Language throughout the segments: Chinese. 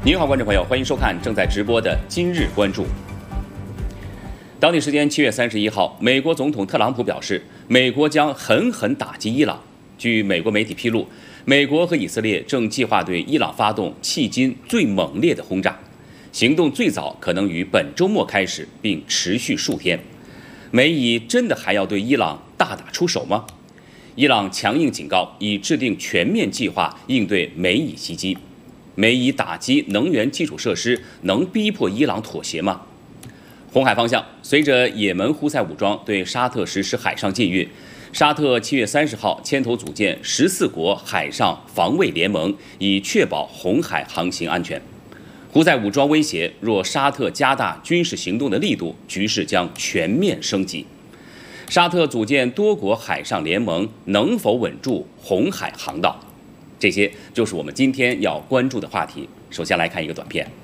您好，观众朋友，欢迎收看正在直播的《今日关注》。当地时间7月31号，美国总统特朗普表示，美国将狠狠打击伊朗。据美国媒体披露，美国和以色列正计划对伊朗发动迄今最猛烈的轰炸，行动最早可能于本周末开始，并持续数天。美以真的还要对伊朗大打出手吗？伊朗强硬警告，已制定全面计划应对美以袭击。美以打击能源基础设施，能逼迫伊朗妥协吗？红海方向，随着也门胡塞武装对沙特实施海上禁运，沙特7月30号牵头组建14国海上防卫联盟，以确保红海航行安全。胡塞武装威胁，若沙特加大军事行动的力度，局势将全面升级。沙特组建多国海上联盟，能否稳住红海航道？这些就是我们今天要关注的话题。首先来看一个短片。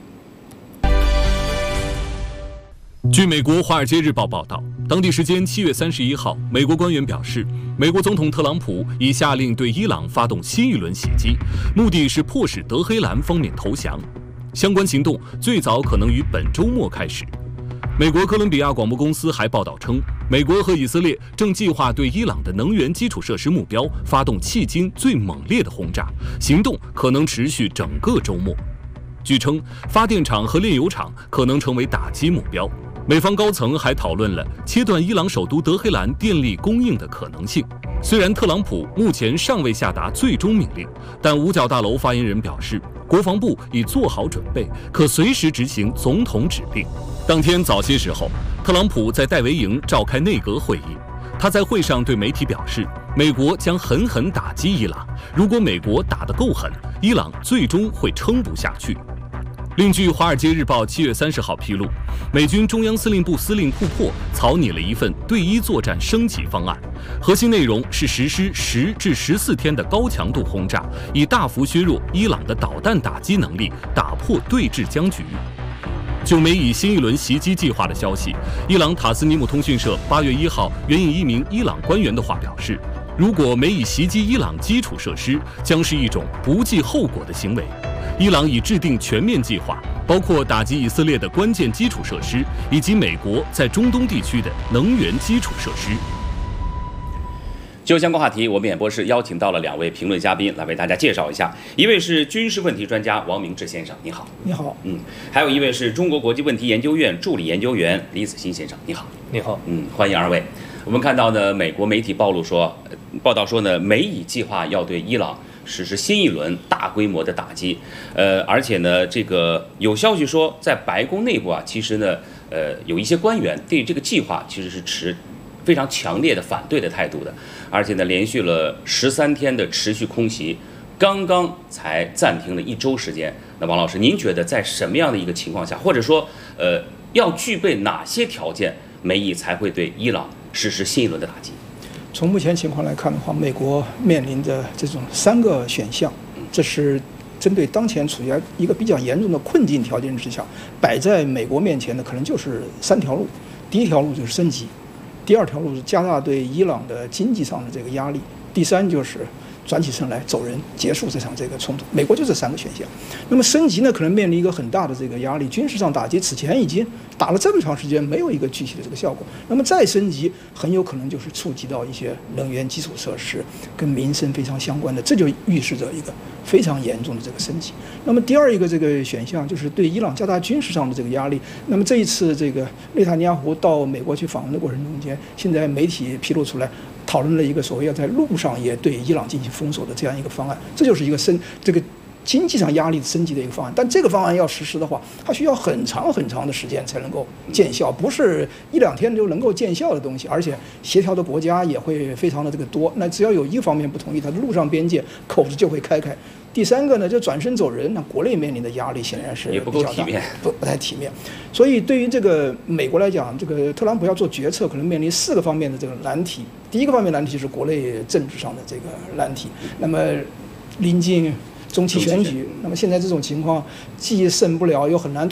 据美国《华尔街日报》报道，当地时间7月31号，美国官员表示，美国总统特朗普已下令对伊朗发动新一轮袭击，目的是迫使德黑兰方面投降。相关行动最早可能于本周末开始。美国哥伦比亚广播公司还报道称，美国和以色列正计划对伊朗的能源基础设施目标发动迄今最猛烈的轰炸，行动可能持续整个周末。据称，发电厂和炼油厂可能成为打击目标。美方高层还讨论了切断伊朗首都德黑兰电力供应的可能性。虽然特朗普目前尚未下达最终命令，但五角大楼发言人表示，国防部已做好准备，可随时执行总统指令。当天早些时候，特朗普在戴维营召开内阁会议。他在会上对媒体表示，美国将狠狠打击伊朗，如果美国打得够狠，伊朗最终会撑不下去。另据《华尔街日报》7月30号披露，美军中央司令部司令库珀草拟了一份对伊作战升级方案，核心内容是实施10至14天的高强度轰炸，以大幅削弱伊朗的导弹打击能力，打破对峙僵局。就美以新一轮袭击计划的消息，伊朗塔斯尼姆通讯社8月1号援引一名伊朗官员的话表示，如果美以袭击伊朗基础设施，将是一种不计后果的行为。伊朗已制定全面计划，包括打击以色列的关键基础设施，以及美国在中东地区的能源基础设施。 就相关话题，我们演播室邀请到了2位评论嘉宾来为大家介绍一下。一位是军事问题专家王明志先生，你好。 你好。 还有一位是中国国际问题研究院助理研究员李子欣先生，你好。 你好。 欢迎2位。我们看到呢，美国媒体报道说呢，美以计划要对伊朗实施新一轮大规模的打击，而且呢，这个有消息说，在白宫内部啊，其实呢，有一些官员对这个计划其实是持非常强烈的反对的态度的，而且呢，连续了13天的持续空袭，刚刚才暂停了1周时间。那王老师，您觉得在什么样的一个情况下，或者说，要具备哪些条件，美以才会对伊朗实施新一轮的打击？ 从目前情况来看的话，美国面临着这种3个选项，这是针对当前处于一个比较严重的困境条件之下，摆在美国面前的可能就是3条路。第一条路就是升级，第2条路是加大对伊朗的经济上的这个压力，第3就是转起身来走人，结束这场这个冲突。美国就这3个选项。那么升级呢，可能面临一个很大的这个压力，军事上打击此前已经打了这么长时间，没有一个具体的这个效果。那么再升级，很有可能就是触及到一些能源基础设施跟民生非常相关的，这就预示着一个非常严重的这个升级。那么第2个这个选项就是对伊朗加大军事上的这个压力。那么这一次这个内塔尼亚胡到美国去访问的过程中间，现在媒体披露出来，讨论了一个所谓要在路上也对伊朗进行封锁的这样一个方案，这就是一个这个经济上压力升级的一个方案。但这个方案要实施的话，它需要很长很长的时间才能够见效，不是1、2天就能够见效的东西，而且协调的国家也会非常的这个多。那只要有一方面不同意，它的陆上边界口子就会开开。第3个呢，就转身走人，那国内面临的压力显然是也不够体面， 不太体面。所以对于这个美国来讲，这个特朗普要做决策，可能面临4个方面的这个难题。第一个方面难题是国内政治上的这个难题。那么临近中期选举，那么现在这种情况既胜不了，又很难